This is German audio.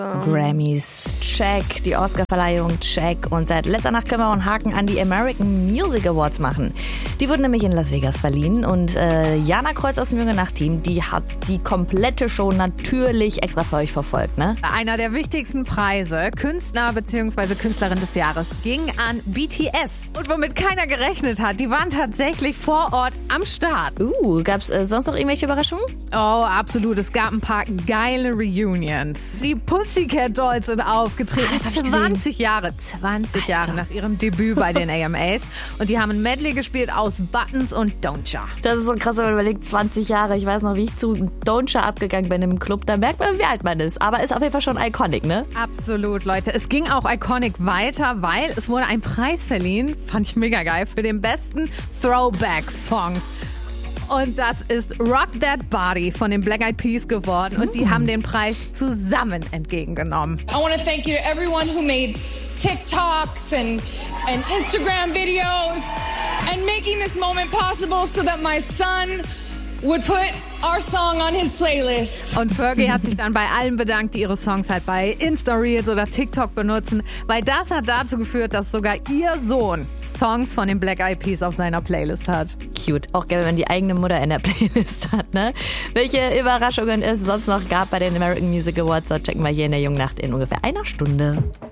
Grammys, check. Die Oscarverleihung, check. Und seit letzter Nacht können wir auch einen Haken an die American Music Awards machen. Die wurden nämlich in Las Vegas verliehen. Und Jana Kreuz aus dem Junge Nacht-Team, die hat die komplette Show natürlich extra für euch verfolgt, ne? Einer der wichtigsten Preise, Künstler bzw. Künstlerin des Jahres, ging an BTS. Und womit keiner gerechnet hat, die waren tatsächlich vor Ort am Start. Gab's sonst noch irgendwelche Überraschungen? Oh, absolut. Es gab ein paar geile Reunions. Die Pussycat Dolls sind aufgetreten. 20 Jahre nach ihrem Debüt bei den AMAs. Und die haben ein Medley gespielt aus Buttons und Don'tcha. Das ist so krass, wenn man überlegt, 20 Jahre. Ich weiß noch, wie ich zu Don'tcha abgegangen bin im Club. Da merkt man, wie alt man ist. Aber ist auf jeden Fall schon iconic, ne? Absolut, Leute. Es ging auch iconic weiter, weil es wurde ein Preis verliehen, fand ich mega geil, für den besten Throwback-Song. Und das ist Rock That Body von den Black Eyed Peas geworden. Und die haben den Preis zusammen entgegengenommen. I want to thank you to everyone who made TikToks and Instagram videos and making this moment possible so that my son would put our song on his playlist. Und Fergie hat sich dann bei allen bedankt, die ihre Songs halt bei Insta-Reels oder TikTok benutzen, weil das hat dazu geführt, dass sogar ihr Sohn Songs von den Black Eyed Peas auf seiner Playlist hat. Cute. Auch gerne, wenn man die eigene Mutter in der Playlist hat, ne? Welche Überraschungen es sonst noch gab bei den American Music Awards, da checken wir hier in der Jungen Nacht in ungefähr einer Stunde.